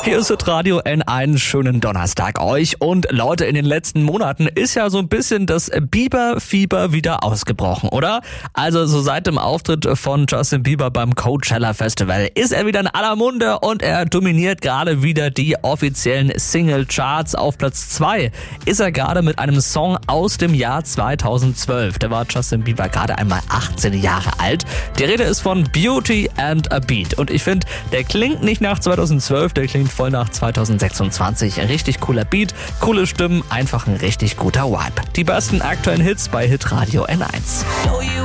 Hier ist Radio N, einen schönen Donnerstag euch. Und Leute, in den letzten Monaten ist ja so ein bisschen das Bieber-Fieber wieder ausgebrochen, oder? Also so seit dem Auftritt von Justin Bieber beim Coachella Festival ist er wieder in aller Munde und er dominiert gerade wieder die offiziellen Single-Charts. Auf Platz 2 ist er gerade mit einem Song aus dem Jahr 2012. Da war Justin Bieber gerade einmal 18 Jahre alt. Die Rede ist von Beauty and a Beat. Und ich finde, der klingt nicht nach 2012, der klingt voll nach 2026. Ein richtig cooler Beat, coole Stimmen, einfach ein richtig guter Vibe. Die besten aktuellen Hits bei Hitradio N1.